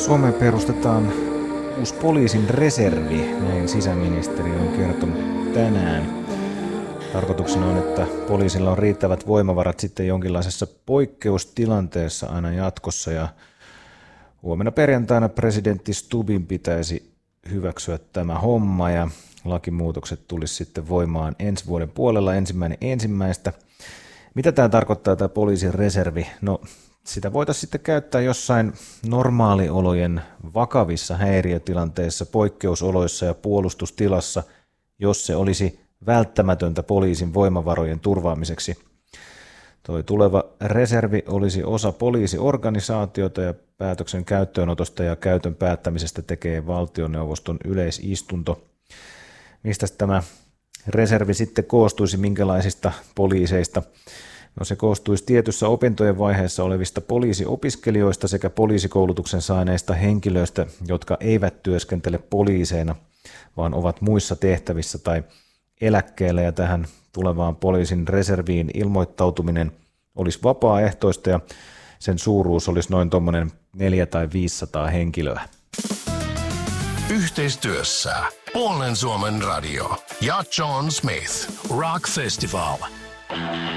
Suomeen perustetaan uusi poliisin reservi, näin sisäministeriö on kertonut tänään. Tarkoituksena on, että poliisilla on riittävät voimavarat sitten jonkinlaisessa poikkeustilanteessa aina jatkossa. Ja huomenna perjantaina presidentti Stubbin pitäisi hyväksyä tämä homma ja lakimuutokset tulisi sitten voimaan ensi vuoden puolella 1.1. Mitä tämä tarkoittaa, tämä poliisin reservi? No, sitä voitaisiin sitten käyttää jossain normaaliolojen vakavissa häiriötilanteissa, poikkeusoloissa ja puolustustilassa, jos se olisi välttämätöntä poliisin voimavarojen turvaamiseksi. Tuo tuleva reservi olisi osa poliisiorganisaatiota ja päätöksen käyttöönotosta ja käytön päättämisestä tekee valtioneuvoston yleisistunto. Mistä tämä reservi sitten koostuisi, minkälaisista poliiseista? No, se koostuisi tietyssä opintojen vaiheessa olevista poliisiopiskelijoista sekä poliisikoulutuksen saaneista henkilöistä, jotka eivät työskentele poliiseina, vaan ovat muissa tehtävissä tai eläkkeellä, ja tähän tulevaan poliisin reserviin ilmoittautuminen olisi vapaaehtoista ja sen suuruus olisi noin 400 tai 500 henkilöä. Yhteistyössä Puolen Suomen radio ja John Smith Rock Festival.